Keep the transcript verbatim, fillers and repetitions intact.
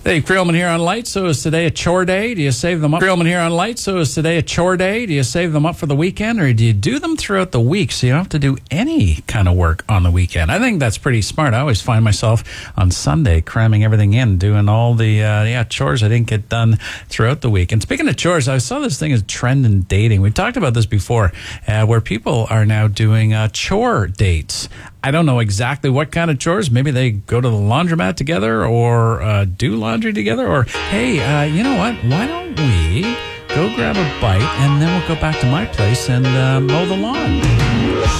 Hey, Creelman here on Light. So is today a chore day? Do you save them up? Creelman here on Light. So is today a chore day? Do you save them up for the weekend, or do you do them throughout the week so you don't have to do any kind of work on the weekend? I think that's pretty smart. I always find myself on Sunday cramming everything in, doing all the uh, yeah chores I didn't get done throughout the week. And speaking of chores, I saw this thing as trend in dating. We've talked about this before, uh, where people are now doing uh, chore dates. I don't know exactly what kind of chores. Maybe they go to the laundromat together, or uh, do laundry together, or, hey, uh, you know what? Why don't we go grab a bite and then we'll go back to my place and uh, mow the lawn?